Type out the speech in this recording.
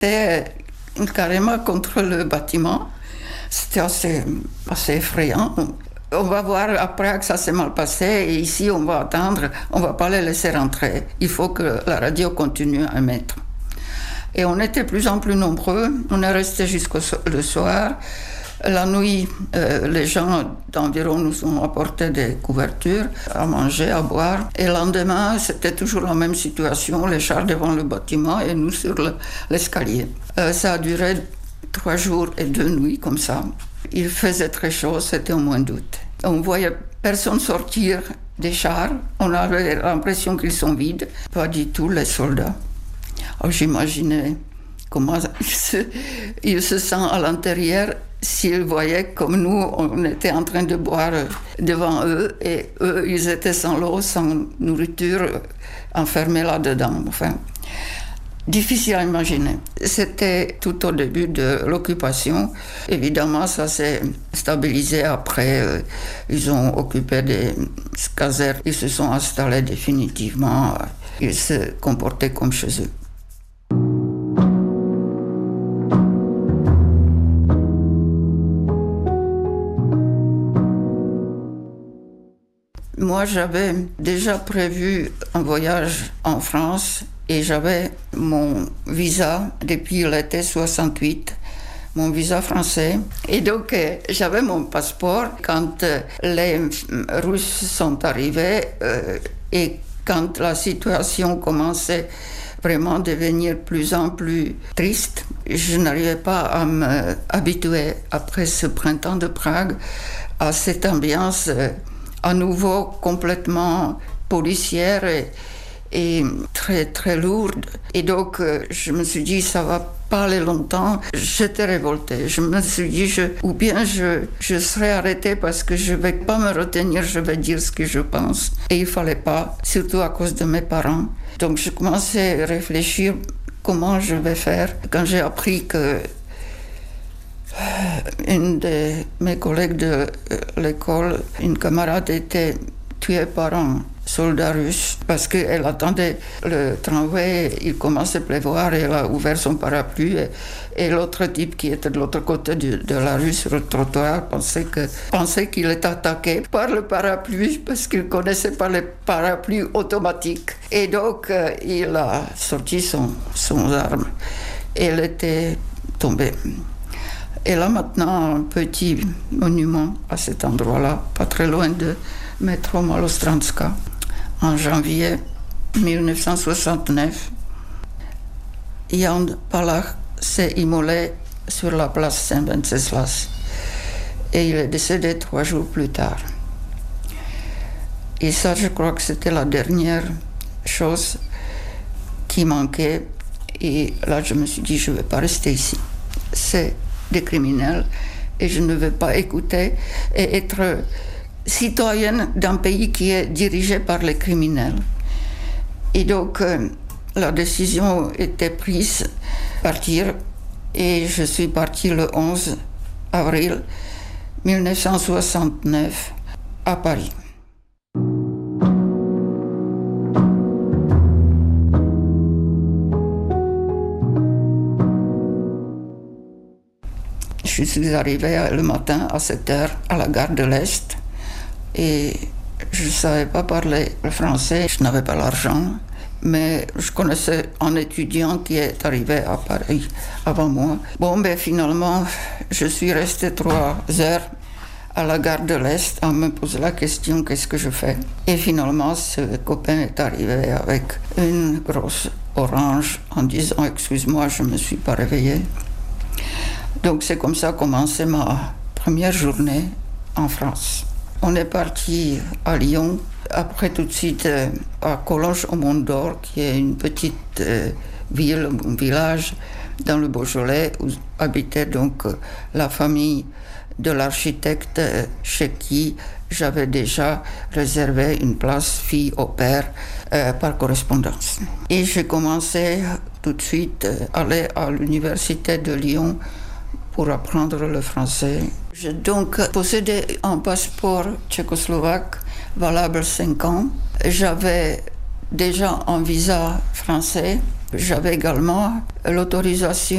C'était carrément contre le bâtiment. C'était assez effrayant. On va voir après que ça s'est mal passé et ici on va attendre, on ne va pas les laisser rentrer. Il faut que la radio continue à émettre. Et on était de plus en plus nombreux, on est resté jusqu'au le soir. La nuit, les gens d'environ nous ont apporté des couvertures, à manger, à boire. Et le lendemain, c'était toujours la même situation, les chars devant le bâtiment et nous sur l'escalier. Ça a duré 3 jours et 2 nuits comme ça. Il faisait très chaud, c'était au mois d'août. On voyait personne sortir des chars. On avait l'impression qu'ils sont vides. Pas du tout les soldats. Alors, j'imaginais comment ils se sentent à l'intérieur s'ils voyaient comme nous, on était en train de boire devant eux et eux, ils étaient sans l'eau, sans nourriture, enfermés là-dedans. Enfin, difficile à imaginer. C'était tout au début de l'occupation. Évidemment, ça s'est stabilisé après. Ils ont occupé des casernes. Ils se sont installés définitivement. Ils se comportaient comme chez eux. Moi, j'avais déjà prévu un voyage en France et j'avais mon visa depuis l'été 68, mon visa français. Et donc, j'avais mon passeport quand les Russes sont arrivés et quand la situation commençait vraiment à devenir plus en plus triste. Je n'arrivais pas à m'habituer, après ce printemps de Prague, à cette ambiance à nouveau complètement policière et très très lourde. Et donc je me suis dit ça va pas aller longtemps. J'étais révoltée. Je me suis dit ou bien je serai arrêtée parce que je vais pas me retenir, je vais dire ce que je pense. Et il fallait pas, surtout à cause de mes parents. Donc je commençais à réfléchir comment je vais faire. Quand j'ai appris que une de mes collègues de l'école, une camarade, était tuée par un soldat russe parce qu'elle attendait le tramway, il commençait à pleuvoir et elle a ouvert son parapluie et l'autre type qui était de l'autre côté de la rue sur le trottoir pensait qu'il était attaqué par le parapluie parce qu'il ne connaissait pas les parapluies automatiques. Et donc il a sorti son arme et elle était tombée. Et là maintenant, un petit monument à cet endroit-là, pas très loin de métro Malostranska, en janvier 1969, Jan Palach s'est immolé sur la place Saint-Venceslas et il est décédé 3 jours plus tard. Et ça, je crois que c'était la dernière chose qui manquait. Et là, je me suis dit, je ne vais pas rester ici. C'est des criminels et je ne vais pas écouter et être citoyenne d'un pays qui est dirigé par les criminels. Et donc la décision était prise de partir et je suis partie le 11 avril 1969 à Paris. Je suis arrivée le matin à 7h à la gare de l'Est et je ne savais pas parler le français, je n'avais pas l'argent, mais je connaissais un étudiant qui est arrivé à Paris avant moi. Finalement, je suis restée 3 heures à la gare de l'Est à me poser la question qu'est-ce que je fais. Et finalement, ce copain est arrivé avec une grosse orange en disant excuse-moi, je ne me suis pas réveillée. Donc c'est comme ça a commencé ma première journée en France. On est parti à Lyon, après tout de suite à Collonges-au-Mont-d'Or, qui est une petite ville, un village dans le Beaujolais, où habitait donc la famille de l'architecte chez qui j'avais déjà réservé une place fille au père par correspondance. Et j'ai commencé tout de suite à aller à l'université de Lyon pour apprendre le français. J'ai donc possédé un passeport tchécoslovaque valable 5 ans. J'avais déjà un visa français J'avais également l'autorisation